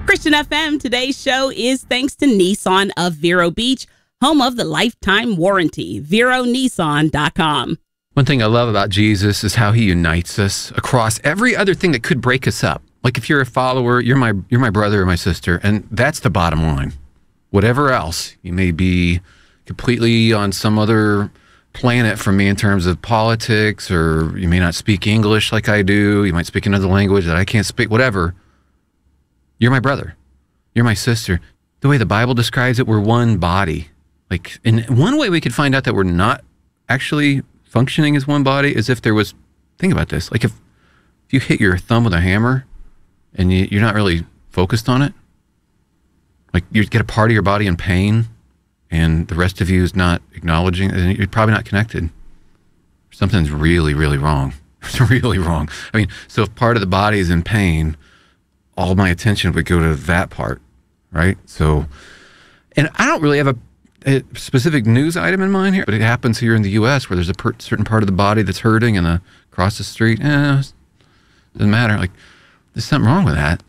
Christian FM, today's show is thanks to Nissan of Vero Beach, home of the lifetime warranty. VeroNissan.com. One thing I love about Jesus is how he unites us across every other thing that could break us up. Like if you're a follower, you're my brother or my sister, and that's the bottom line. Whatever else, you may be completely on some other planet from me in terms of politics, or you may not speak English like I do. You might speak another language that I can't speak, whatever. You're my brother. You're my sister. The way the Bible describes it, we're one body. Like, in one way we could find out that we're not actually functioning as one body is if there was, think about this, like if you hit your thumb with a hammer and you're not really focused on it, like you get a part of your body in pain and the rest of you is not acknowledging, and you're probably not connected. Something's really, really wrong. It's really wrong. I mean, so if part of the body is in pain, all my attention would go to that part, right? So, and I don't really have a specific news item in mind here, but it happens here in the U.S. where there's a certain part of the body that's hurting, and across the street, doesn't matter. Like, there's something wrong with that.